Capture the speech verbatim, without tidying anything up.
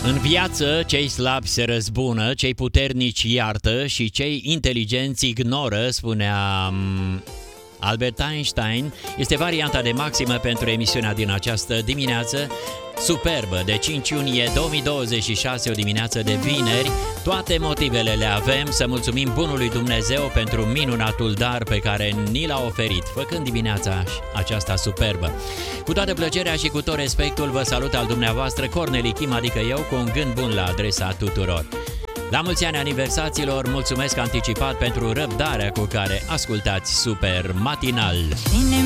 În viață, cei slabi se răzbună, cei puternici iartă și cei inteligenți ignoră, spunea Albert Einstein. Este varianta de maximă pentru emisiunea din această dimineață superbă de cinci iunie două mii douăzeci și șase, o dimineață de vineri. Toate motivele le avem să mulțumim bunului Dumnezeu pentru minunatul dar pe care ni l-a oferit, făcând dimineața aceasta superbă. Cu toată plăcerea și cu tot respectul vă salut al dumneavoastră Corneli Kim, adică eu, cu un gând bun la adresa tuturor. La mulți ani aniversaților, mulțumesc anticipat pentru răbdarea cu care ascultați Super Matinal.